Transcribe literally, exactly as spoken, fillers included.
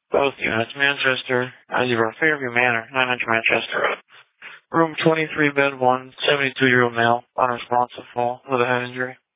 Both units, Manchester, uh, zero, Fairview Manor, nine hundred Manchester Road. Room twenty-three, bed one, seventy-two-year-old male, unresponsive fall with a head injury.